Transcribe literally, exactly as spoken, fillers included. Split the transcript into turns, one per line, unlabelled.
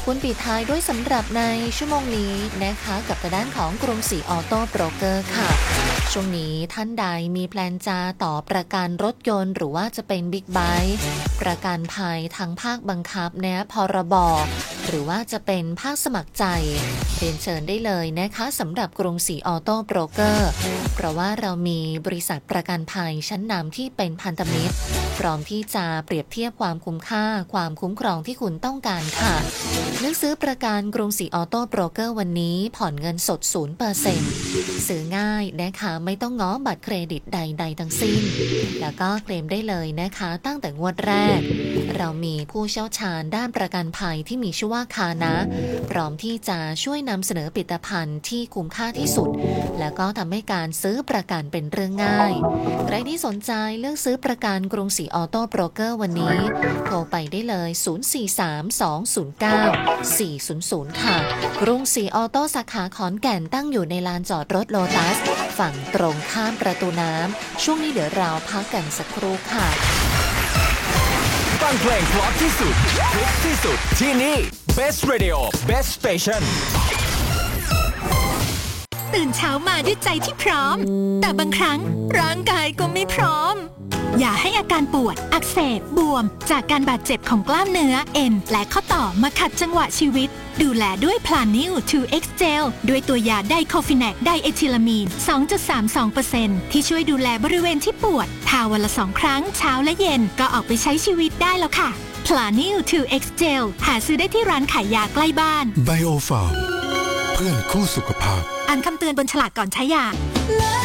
คุณปิดท้ายด้วยสำหรับในชั่วโมงนี้นะคะกับทางด้านของกรุงศรีออโต้โบรกเกอร์ค่ะช่วงนี้ท่านใดมีแพลนจะต่อประกันรถยนต์หรือว่าจะเป็นบิ๊กไบค์ประกันภัยทางภาคบังคับนะพรบหรือว่าจะเป็นภาคสมัครใจเรียนเชิญได้เลยนะคะสำหรับกรุงศรีออโต้โบรกเกอร์เพราะว่าเรามีบริษัทประกันภัยชั้นนำที่เป็นพันธมิตรพร้อมที่จะเปรียบเทียบความคุ้มค่าความคุ้มครองที่คุณต้องการค่ะเลือกซื้อประกันกรุงศรีออโต้โบรกเกอร์วันนี้ผ่อนเงินสด ศูนย์เปอร์เซ็นต์ ซื้อง่ายนะคะไม่ต้องง้อบัตรเครดิตใดๆทั้งสิ้นแล้วก็เคลมได้เลยนะคะตั้งแต่งวดแรกเรามีผู้เชี่ยวชาญด้านประกันภัยที่มีชื่อว่าคานะพร้อมที่จะช่วยนำเสนอผลิตภัณฑ์ที่คุ้มค่าที่สุดแล้วก็ทำให้การซื้อประกันเป็นเรื่องง่ายใครที่สนใจเลือกซื้อประกันกรุงศรีออโต้โบรกเกอร์วันนี้โทรไปได้เลยศูนย์ สี่ สาม สอง ศูนย์ เก้า สี่ ศูนย์ ศูนย์ค่ะกรุงศรีออโต้สาขาขอนแก่นตั้งอยู่ในลานจอดรถโลตัสฝั่งตรงข้ามประตูน้ำช่วงนี้เดี๋ยวเราพักกันสักครู่ค่ะ
ฟังเพลงเพราะที่สุดคลิกที่สุดที่นี่ Best Radio Best Station
ตื่นเช้ามาด้วยใจที่พร้อมแต่บางครั้งร่างกายก็ไม่พร้อมอย่าให้อาการปวดอักเสบบวมจากการบาดเจ็บของกล้ามเนื้อเอ็นและข้อต่อมาขัดจังหวะชีวิตดูแลด้วย Planew ทู เอ็กซ์ Gel ด้วยตัวยาไดโคฟิแนกไดเอทิลามีน สองจุดสามสองเปอร์เซ็นต์ ที่ช่วยดูแลบริเวณที่ปวดทาวันละสองครั้งเช้าและเย็นก็ออกไปใช้ชีวิตได้แล้วค่ะ Planew ทู เอ็กซ์ Gel หาซื้อได้ที่ร้านขายยาใกล้บ้าน
Bio Farm เพื่อนคู่สุขภาพ
อ่านคำเตือนบนฉลากก่อนใช้ยา